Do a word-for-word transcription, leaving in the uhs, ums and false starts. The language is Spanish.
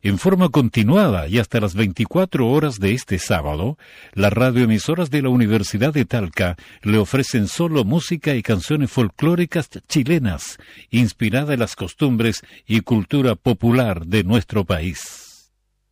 En forma continuada y hasta las veinticuatro horas de este sábado, las radioemisoras de la Universidad de Talca le ofrecen solo música y canciones folclóricas chilenas, inspirada en las costumbres y cultura popular de nuestro país.